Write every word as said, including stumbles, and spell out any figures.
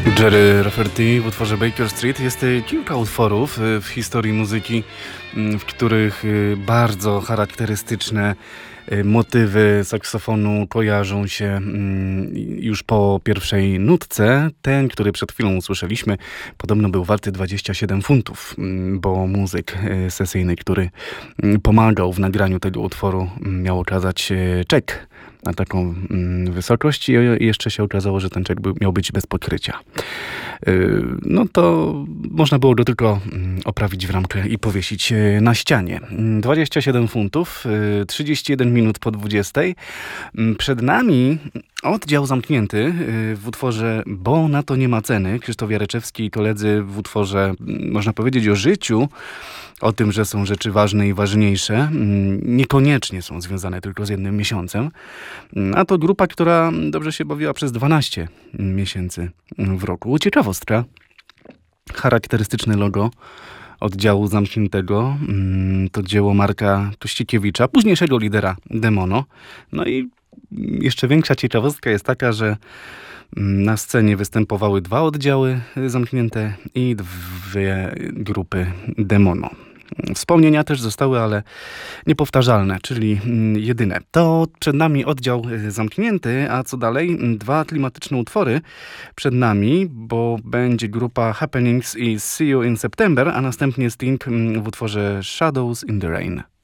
Jerry Rafferty w utworze Baker Street. Jest kilka utworów w historii muzyki, w których bardzo charakterystyczne motywy saksofonu kojarzą się już po pierwszej nutce. Ten, który przed chwilą usłyszeliśmy, podobno był warty dwadzieścia siedem funtów, bo muzyk sesyjny, który pomagał w nagraniu tego utworu, miał okazać czek na taką wysokość i jeszcze się okazało, że ten czek miał być bez pokrycia. No to można było go tylko oprawić w ramkę i powiesić na ścianie. dwadzieścia siedem funtów, trzydzieści jeden minut po dwudziestej. Przed nami oddział zamknięty w utworze Bo na to nie ma ceny. Krzysztof Jareczewski i koledzy w utworze, można powiedzieć, o życiu, o tym, że są rzeczy ważne i ważniejsze. Niekoniecznie są związane tylko z jednym miesiącem. A to grupa, która dobrze się bawiła przez dwanaście miesięcy w roku. Ciekawostka. Charakterystyczne logo oddziału zamkniętego to dzieło Marka Kościkiewicza, późniejszego lidera Demono. No i jeszcze większa ciekawostka jest taka, że na scenie występowały dwa oddziały zamknięte i dwie grupy Demono. Wspomnienia też zostały, ale niepowtarzalne, czyli jedyne. To przed nami oddział zamknięty, a co dalej? Dwa klimatyczne utwory przed nami, bo będzie grupa Happenings i See You in September, a następnie Sting w utworze Shadows in the Rain.